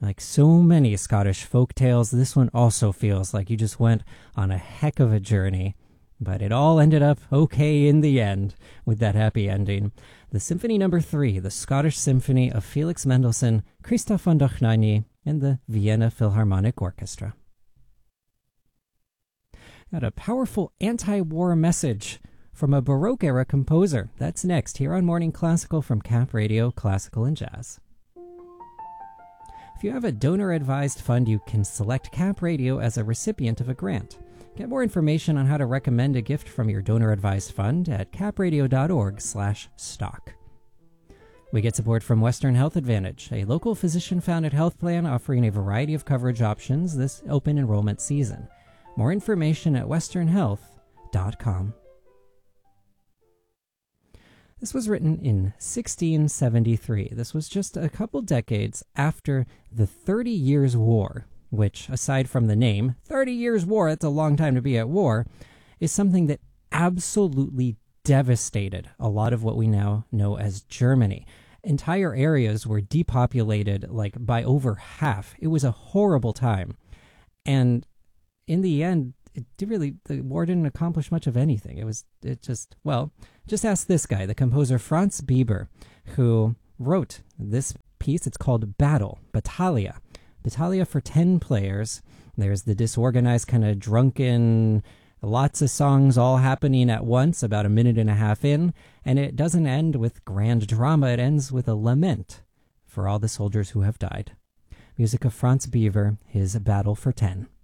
Like so many Scottish folk tales, this one also feels like you just went on a heck of a journey. But it all ended up okay in the end, with that happy ending. The Symphony No. 3, the Scottish Symphony of Felix Mendelssohn, Christoph von Dohnanyi, and the Vienna Philharmonic Orchestra. Got a powerful anti-war message from a Baroque-era composer. That's next, here on Morning Classical from Cap Radio Classical and Jazz. If you have a donor-advised fund, you can select Cap Radio as a recipient of a grant. Get more information on how to recommend a gift from your donor-advised fund at capradio.org/stock. We get support from Western Health Advantage, a local physician-founded health plan offering a variety of coverage options this open enrollment season. More information at westernhealth.com. This was written in 1673. This was just a couple decades after the 30 Years' War, which, aside from the name, 30 Years' War, that's a long time to be at war, is something that absolutely devastated a lot of what we now know as Germany. Entire areas were depopulated like by over half. It was a horrible time. And in the end, the war didn't accomplish much of anything. Just ask this guy, the composer Franz Bieber, who wrote this piece. It's called Battalia for 10 players. There's the disorganized kind of drunken, lots of songs all happening at once, about a minute and a half in, and it doesn't end with grand drama. It ends with a lament for all the soldiers who have died. Music of Franz Bieber, his Battle for 10.